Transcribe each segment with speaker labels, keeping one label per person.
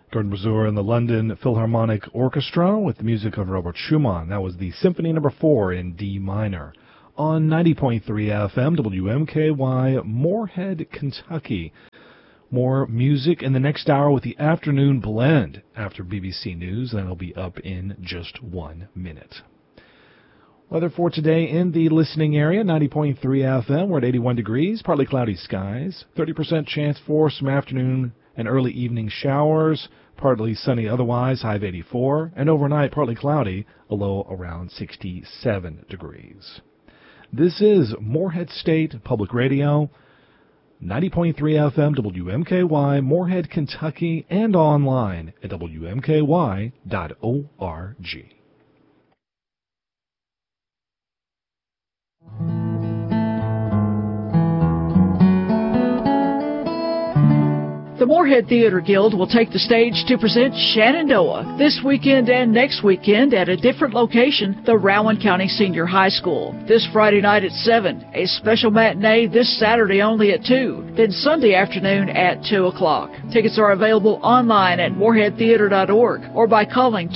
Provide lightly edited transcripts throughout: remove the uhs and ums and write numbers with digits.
Speaker 1: Gordon Mazur and the London Philharmonic Orchestra with the music of Robert Schumann. That was the Symphony No. 4 in D minor. On 90.3 FM, WMKY, Moorhead, Kentucky. More music in the next hour with the afternoon blend after BBC News. That'll be up in just 1 minute. Weather for today in the listening area, 90.3 FM. We're at 81 degrees, partly cloudy skies. 30% chance for some afternoon and early evening showers. Partly sunny otherwise, high of 84. And overnight, partly cloudy, a low around 67 degrees. This is Moorhead State Public Radio. 90.3 FM, WMKY, Moorhead, Kentucky, and online at WMKY.org.
Speaker 2: The Moorhead Theater Guild will take the stage to present Shenandoah this weekend and next weekend at a different location, the Rowan County Senior High School. This Friday night at 7, a special matinee this Saturday only at 2, then Sunday afternoon at 2 o'clock. Tickets are available online at moorheadtheater.org or by calling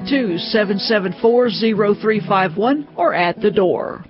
Speaker 2: 252-774-0351 or at the door.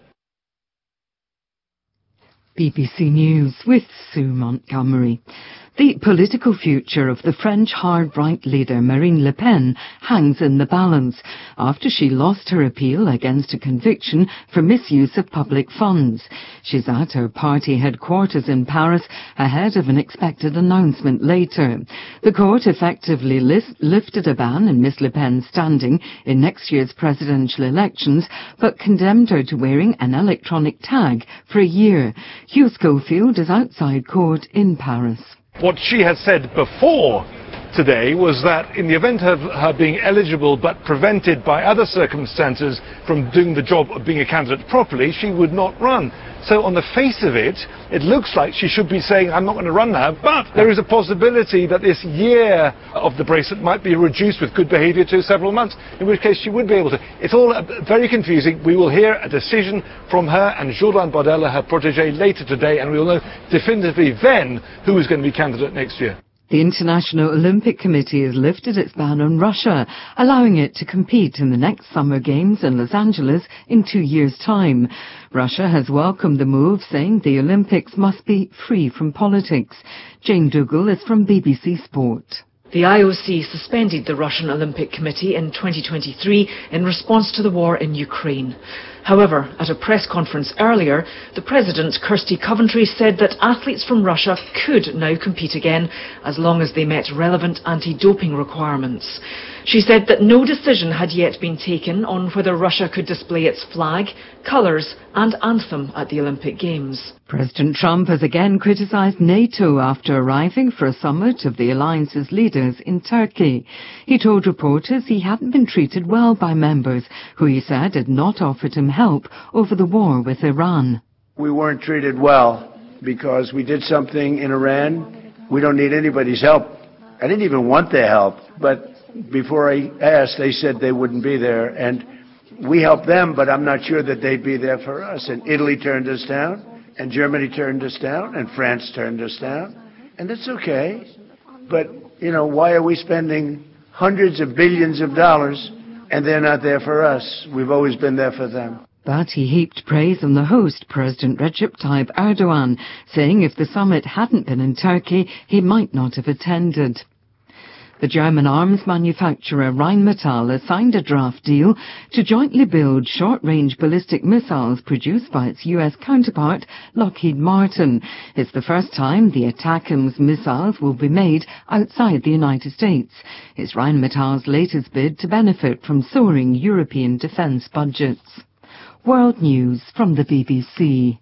Speaker 3: BBC News with Sue Montgomery. The political future of the French hard-right leader Marine Le Pen hangs in the balance after she lost her appeal against a conviction for misuse of public funds. She's at her party headquarters in Paris ahead of an expected announcement later. The court effectively lifted a ban on Miss Le Pen's standing in next year's presidential elections, but condemned her to wearing an electronic tag for a year. Hugh Schofield is outside court in Paris.
Speaker 4: What she had said before today was that in the event of her being eligible but prevented by other circumstances from doing the job of being a candidate properly, she would not run. So on the face of it, it looks like she should be saying, I'm not going to run now, but there is a possibility that this year of the bracelet might be reduced with good behaviour to several months, in which case she would be able to. It's all very confusing. We will hear a decision from her and Jourdain Bardella, her protégé, later today, and we will know definitively then who is going to be candidate next year.
Speaker 3: The International Olympic Committee has lifted its ban on Russia, allowing it to compete in the next Summer Games in Los Angeles in 2 years' time. Russia has welcomed the move, saying the Olympics must be free from politics. Jane Dougal is from BBC Sport.
Speaker 5: The IOC suspended the Russian Olympic Committee in 2023 in response to the war in Ukraine. However, at a press conference earlier, the President, Kirsty Coventry, said that athletes from Russia could now compete again as long as they met relevant anti-doping requirements. She said that no decision had yet been taken on whether Russia could display its flag, colours and anthem at the Olympic Games.
Speaker 3: President Trump has again criticised NATO after arriving for a summit of the alliance's leaders in Turkey. He told reporters he hadn't been treated well by members who he said had not offered him help over the war with Iran.
Speaker 6: We weren't treated well because we did something in Iran. We don't need anybody's help. I didn't even want their help, but before I asked, they said they wouldn't be there, and we helped them, but I'm not sure that they'd be there for us. And Italy turned us down, and Germany turned us down, and France turned us down, and it's okay. But, you know, why are we spending hundreds of billions of dollars and they're not there for us? We've always been there for them.
Speaker 3: But he heaped praise on the host, President Recep Tayyip Erdogan, saying if the summit hadn't been in Turkey, he might not have attended. The German arms manufacturer Rheinmetall has signed a draft deal to jointly build short-range ballistic missiles produced by its US counterpart, Lockheed Martin. It's the first time the ATACMS missiles will be made outside the United States. It's Rheinmetall's latest bid to benefit from soaring European defence budgets. World News from the BBC.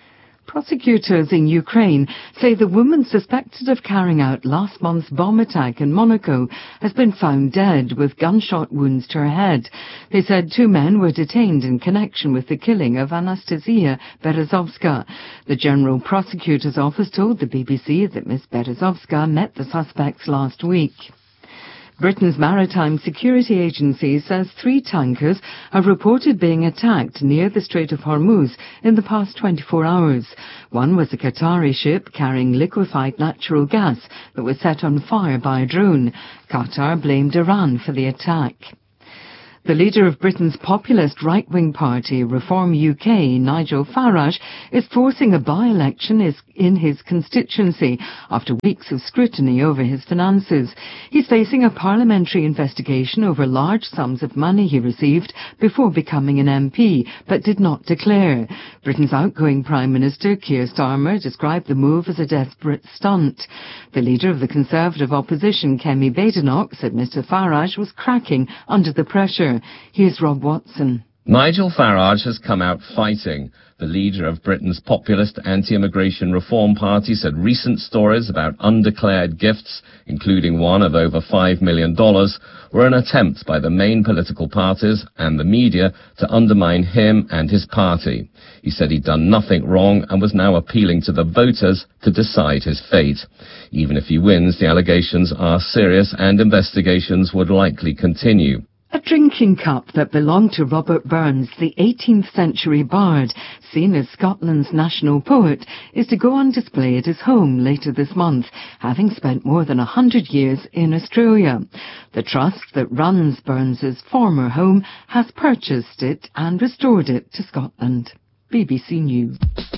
Speaker 3: Prosecutors in Ukraine say the woman suspected of carrying out last month's bomb attack in Monaco has been found dead with gunshot wounds to her head. They said 2 men were detained in connection with the killing of Anastasia Berezovska. The General Prosecutor's Office told the BBC that Ms. Berezovska met the suspects last week. Britain's Maritime Security Agency says 3 tankers have reported being attacked near the Strait of Hormuz in the past 24 hours. One was a Qatari ship carrying liquefied natural gas that was set on fire by a drone. Qatar blamed Iran for the attack. The leader of Britain's populist right-wing party, Reform UK, Nigel Farage, is forcing a by-election in his constituency after weeks of scrutiny over his finances. He's facing a parliamentary investigation over large sums of money he received before becoming an MP, but did not declare. Britain's outgoing Prime Minister, Keir Starmer, described the move as a desperate stunt. The leader of the Conservative opposition, Kemi Badenoch, said Mr Farage was cracking under the pressure. Here's Rob Watson.
Speaker 7: Nigel Farage has come out fighting. The leader of Britain's populist anti-immigration reform party said recent stories about undeclared gifts, including one of over $5 million, were an attempt by the main political parties and the media to undermine him and his party. He said he'd done nothing wrong and was now appealing to the voters to decide his fate. Even if he wins, the allegations are serious and investigations would likely continue.
Speaker 3: A drinking cup that belonged to Robert Burns, the 18th century bard, seen as Scotland's national poet, is to go on display at his home later this month, having spent more than 100 years in Australia. The trust that runs Burns's former home has purchased it and restored it to Scotland. BBC News.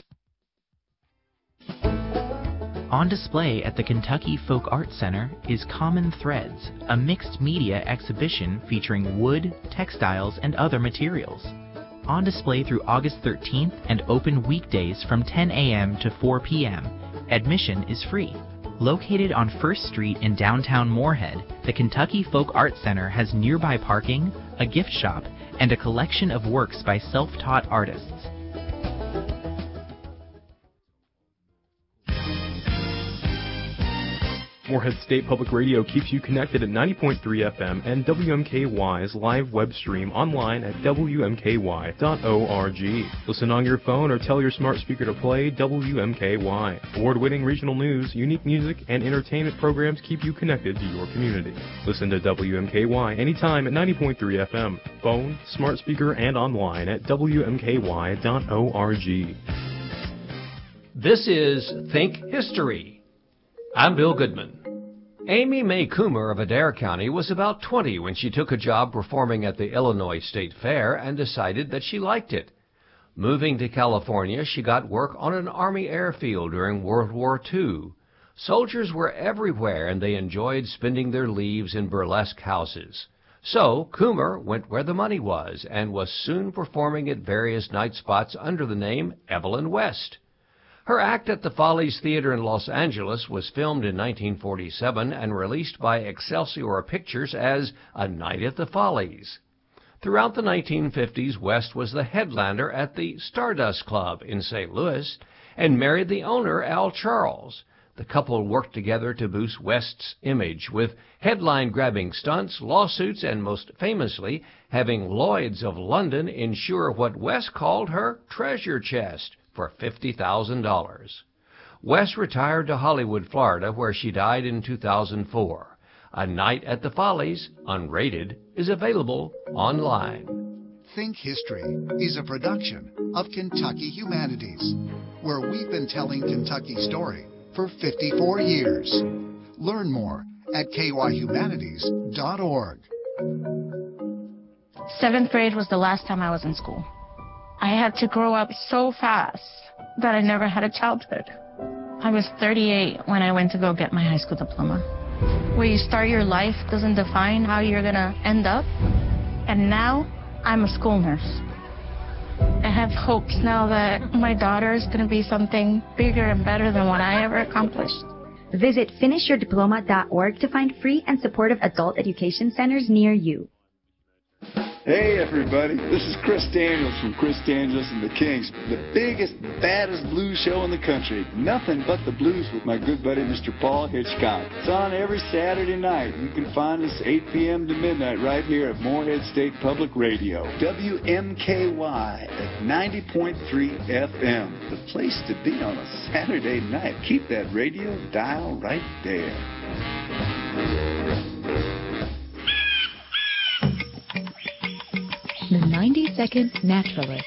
Speaker 8: On display at the Kentucky Folk Arts Center is Common Threads, a mixed media exhibition featuring wood, textiles, and other materials. On display through August 13th and open weekdays from 10 a.m. to 4 p.m. Admission is free. Located on 1st Street in downtown Moorhead, the Kentucky Folk Arts Center has nearby parking, a gift shop, and a collection of works by self-taught artists.
Speaker 9: Moorhead State Public Radio keeps you connected at 90.3 FM and WMKY's live web stream online at WMKY.org. Listen on your phone or tell your smart speaker to play WMKY. Award-winning regional news, unique music, and entertainment programs keep you connected to your community. Listen to WMKY anytime at 90.3 FM. Phone, smart speaker, and online at WMKY.org.
Speaker 10: This is Think History. I'm Bill Goodman. Amy Mae Coomer of Adair County was about 20 when she took a job performing at the Illinois State Fair and decided that she liked it. Moving to California, she got work on an Army airfield during World War II. Soldiers were everywhere and they enjoyed spending their leaves in burlesque houses. So Coomer went where the money was and was soon performing at various night spots under the name Evelyn West. Her act at the Follies Theater in Los Angeles was filmed in 1947 and released by Excelsior Pictures as A Night at the Follies. Throughout the 1950s, West was the headliner at the Stardust Club in St. Louis and married the owner, Al Charles. The couple worked together to boost West's image with headline-grabbing stunts, lawsuits, and most famously, having Lloyd's of London insure what West called her treasure chest for $50,000. West retired to Hollywood, Florida, where she died in 2004. A Night at the Follies, unrated, is available online.
Speaker 11: Think History is a production of Kentucky Humanities, where we've been telling Kentucky's story for 54 years. Learn more at kyhumanities.org.
Speaker 12: 7th grade was the last time I was in school. I had to grow up so fast that I never had a childhood. I was 38 when I went to go get my high school diploma. Where you start your life doesn't define how you're going to end up. And now I'm a school nurse. I have hopes now that my daughter is going to be something bigger and better than what I ever accomplished.
Speaker 13: Visit finishyourdiploma.org to find free and supportive adult education centers near you.
Speaker 14: Hey everybody, this is Chris Daniels from Chris Daniels and the Kings, the biggest, baddest blues show in the country. Nothing but the blues with my good buddy Mr. Paul Hitchcock. It's on every Saturday night. You can find us 8 p.m. to midnight right here at Moorhead State Public Radio. WMKY at 90.3 FM. The place to be on a Saturday night. Keep that radio dial right there.
Speaker 15: 90-second naturalist.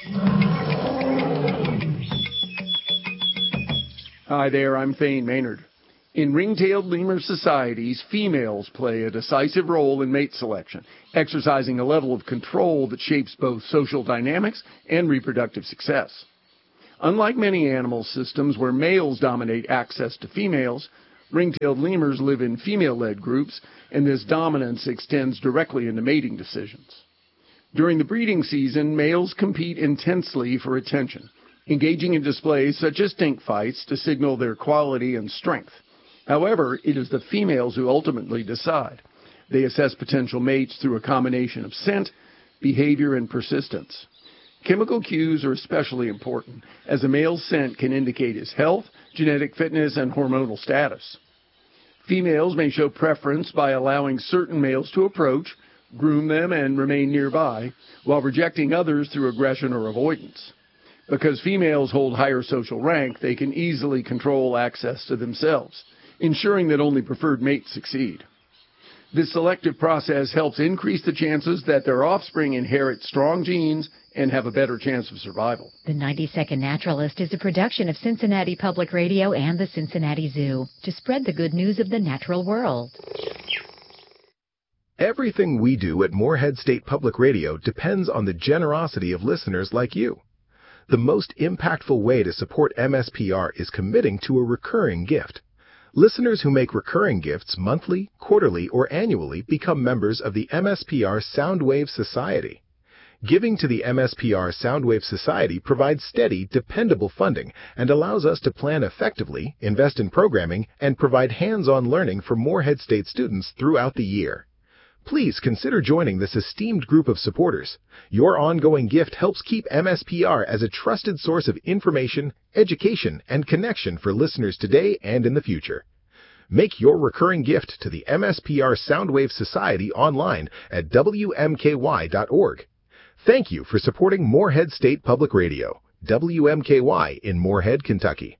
Speaker 16: Hi there, I'm Thane Maynard. In ring-tailed lemur societies, females play a decisive role in mate selection, exercising a level of control that shapes both social dynamics and reproductive success. Unlike many animal systems where males dominate access to females, ring-tailed lemurs live in female-led groups, and this dominance extends directly into mating decisions. During the breeding season, males compete intensely for attention, engaging in displays such as stink fights to signal their quality and strength. However, it is the females who ultimately decide. They assess potential mates through a combination of scent, behavior, and persistence. Chemical cues are especially important, as a male's scent can indicate his health, genetic fitness, and hormonal status. Females may show preference by allowing certain males to approach, groom them, and remain nearby, while rejecting others through aggression or avoidance. Because females hold higher social rank, they can easily control access to themselves, ensuring that only preferred mates succeed. This selective process helps increase the chances that their offspring inherit strong genes and have a better chance of survival.
Speaker 15: The 90-Second Naturalist is a production of Cincinnati Public Radio and the Cincinnati Zoo to spread the good news of the natural world.
Speaker 17: Everything we do at Morehead State Public Radio depends on the generosity of listeners like you. The most impactful way to support MSPR is committing to a recurring gift. Listeners who make recurring gifts monthly, quarterly, or annually become members of the MSPR Soundwave Society. Giving to the MSPR Soundwave Society provides steady, dependable funding and allows us to plan effectively, invest in programming, and provide hands-on learning for Morehead State students throughout the year. Please consider joining this esteemed group of supporters. Your ongoing gift helps keep MSPR as a trusted source of information, education, and connection for listeners today and in the future. Make your recurring gift to the MSPR Soundwave Society online at WMKY.org. Thank you for supporting Morehead State Public Radio, WMKY in Morehead, Kentucky.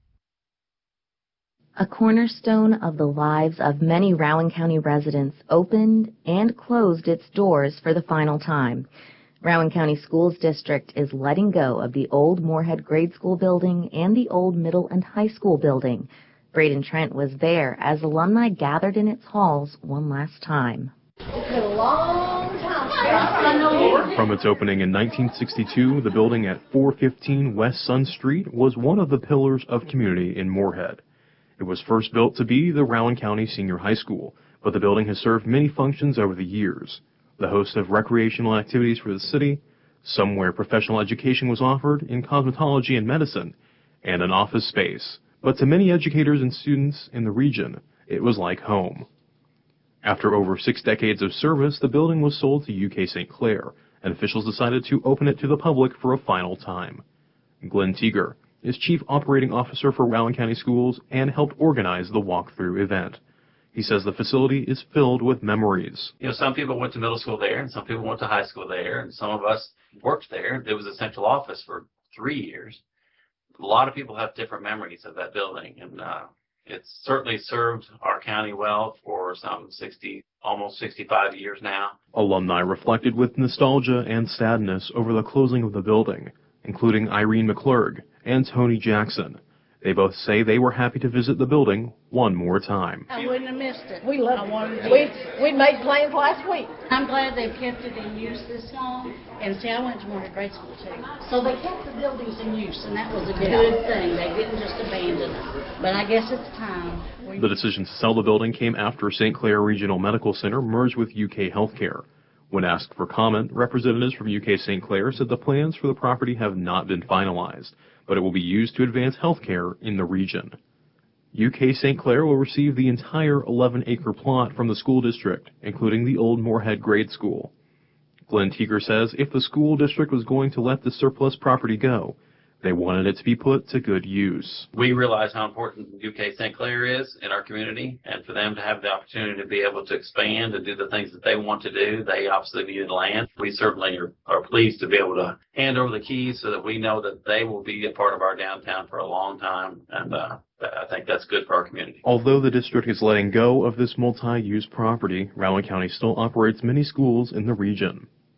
Speaker 18: A cornerstone of the lives of many Rowan County residents opened and closed its doors for the final time. Rowan County Schools District is letting go of the old Morehead Grade School building and the old middle and high school building. Braden Trent was there as alumni gathered in its halls one last time.
Speaker 19: It's been a long time.
Speaker 9: From its opening in 1962, the building at 415 West Sun Street was one of the pillars of community in Morehead. It was first built to be the Rowan County Senior High School, but the building has served many functions over the years. The host of recreational activities for the city, some where professional education was offered in cosmetology and medicine, and an office space. But to many educators and students in the region, it was like home. After over 6 decades of service, the building was sold to UK St. Clair, and officials decided to open it to the public for a final time. Glenn Teeger is Chief Operating Officer for Rowan County Schools and helped organize the walkthrough event. He says the facility is filled with memories.
Speaker 20: You know, some people went to middle school there, and some people went to high school there, and some of us worked there. It was a central office for 3 years. A lot of people have different memories of that building, and it's certainly served our county well for some 60, almost 65 years now.
Speaker 9: Alumni reflected with nostalgia and sadness over the closing of the building, including Irene McClurg and Tony Jackson. They both say they were happy to visit the building one more time.
Speaker 19: I wouldn't have missed it. We loved it. We made plans last week.
Speaker 21: I'm glad they've kept it in use this long. And see, I went to Morehead Grade School too.
Speaker 19: So they kept the buildings in use, and that was a
Speaker 21: Good thing. They didn't just abandon it. But I guess it's time.
Speaker 9: The decision to sell the building came after St. Clair Regional Medical Center merged with UK Healthcare. When asked for comment, representatives from UK St. Clair said the plans for the property have not been finalized, but it will be used to advance healthcare in the region. UK St. Clair will receive the entire 11-acre plot from the school district, including the old Morehead Grade School. Glenn Teeger says if the school district was going to let the surplus property go, they wanted it to be put to good use.
Speaker 20: We realize how important UK St. Clair is in our community, and for them to have the opportunity to be able to expand and do the things that they want to do, they obviously needed land. We certainly are pleased to be able to hand over the keys so that we know that they will be a part of our downtown for a long time, and I think that's good for our community.
Speaker 9: Although the district is letting go of this multi-use property, Rowan County still operates many schools in the region.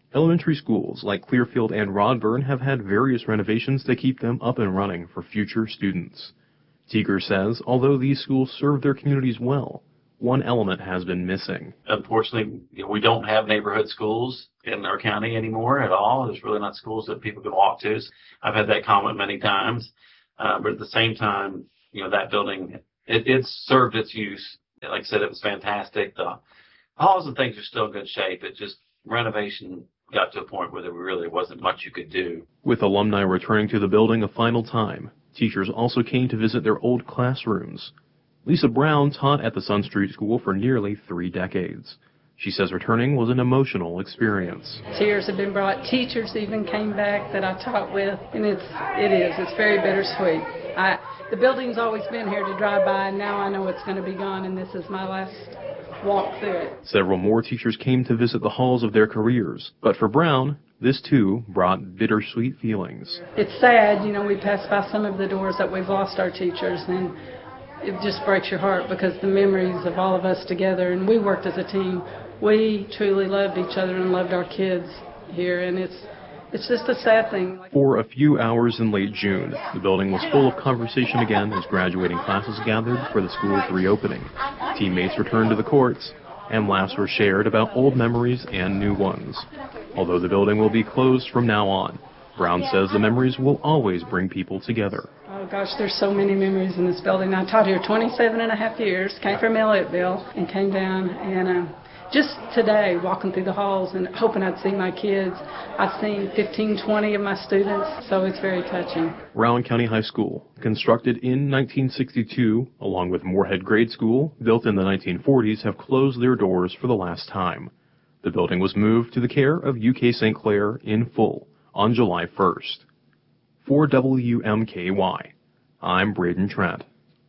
Speaker 9: Elementary schools like Clearfield and Rodburn have had various renovations to keep them up and running for future students. Teeger says although these schools serve their communities well, one element has been missing.
Speaker 20: Unfortunately, we don't have neighborhood schools in our county anymore at all. There's really not schools that people can walk to. I've had that comment many times. But at the same time, that building, it served its use. Like I said, it was fantastic. The halls and things are still in good shape. It just, renovation got to a point where there really wasn't much you could do.
Speaker 9: With alumni returning to the building a final time, teachers also came to visit their old classrooms. Lisa Brown taught at the Sun Street School for nearly 3 decades. She says returning was an emotional experience.
Speaker 1: Tears have been brought. Teachers even came back that I taught with, and it's very bittersweet. The building's always been here to drive by, and now I know it's going to be gone, and this is my last walk through it.
Speaker 9: Several more teachers came to visit the halls of their careers, but for Brown, this too brought bittersweet feelings.
Speaker 1: It's sad, we pass by some of the doors that we've lost our teachers, and it just breaks your heart because the memories of all of us together, and we worked as a team. We truly loved each other and loved our kids here, and it's just a sad thing.
Speaker 9: For a few hours in late June, the building was full of conversation again as graduating classes gathered for the school's reopening. Teammates returned to the courts, and laughs were shared about old memories and new ones. Although the building will be closed from now on, Brown says the memories will always bring people together.
Speaker 1: Oh gosh, there's so many memories in this building. I taught here 27 and a half years, came from Elliotteville, and came down, and just today, walking through the halls and hoping I'd see my kids, I've seen 15, 20 of my students, so it's very touching.
Speaker 9: Rowan County High School, constructed in 1962, along with Moorhead Grade School, built in the 1940s, have closed their doors for the last time. The building was moved to the care of UK St. Clair in full on July 1st. For WMKY, I'm Braden Trent.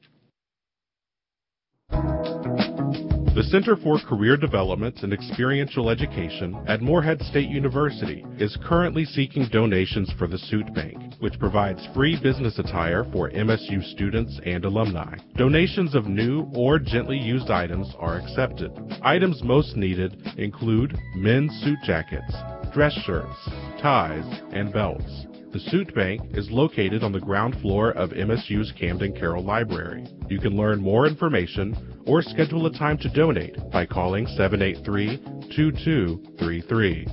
Speaker 22: The Center for Career Development and Experiential Education at Moorhead State University is currently seeking donations for the Suit Bank, which provides free business attire for MSU students and alumni. Donations of new or gently used items are accepted. Items most needed include men's suit jackets, dress shirts, ties, and belts. The Suit Bank is located on the ground floor of MSU's Camden Carroll Library. You can learn more information or schedule a time to donate by calling 783-2233.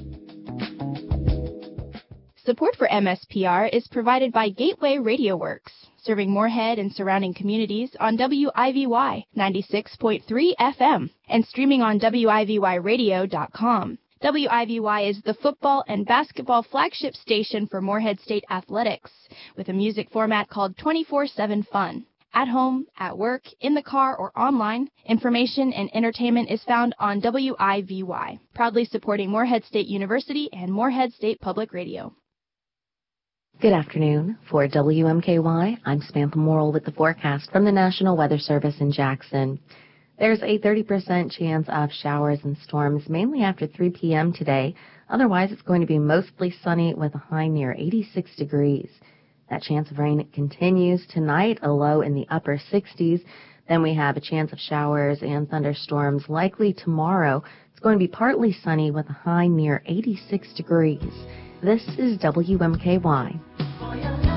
Speaker 23: Support for MSPR is provided by Gateway Radio Works, serving Moorhead and surrounding communities on WIVY 96.3 FM and streaming on WIVYradio.com. WIVY is the football and basketball flagship station for Moorhead State Athletics, with a music format called 24/7 Fun. At home, at work, in the car, or online, information and entertainment is found on WIVY, proudly supporting Moorhead State University and Moorhead State Public Radio.
Speaker 18: Good afternoon. For WMKY, I'm Samantha Morrill with the forecast from the National Weather Service in Jackson. There's a 30% chance of showers and storms, mainly after 3 p.m. today. Otherwise, it's going to be mostly sunny with a high near 86 degrees. That chance of rain continues tonight, a low in the upper 60s. Then we have a chance of showers and thunderstorms likely tomorrow. It's going to be partly sunny with a high near 86 degrees. This is WMKY.